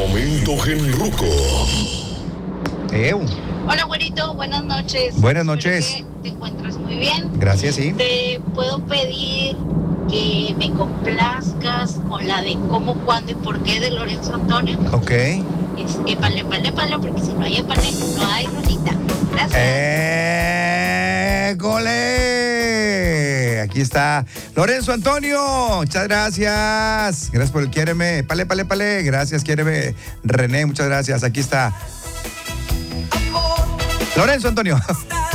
momento genruco. Hola, güerito, buenas noches. Buenas noches. Espero que te encuentras muy bien. Gracias, sí. Te puedo pedir que me complazcas con la de cómo, cuándo y por qué de Lorenzo Antonio. Ok. Épale, porque si no hay épale, no hay rolita. Gracias. ¡Gole! Aquí está Lorenzo Antonio. Muchas gracias. Gracias por el quiéreme. Épale. Gracias, quiéreme. René, muchas gracias. Aquí está Lorenzo Antonio.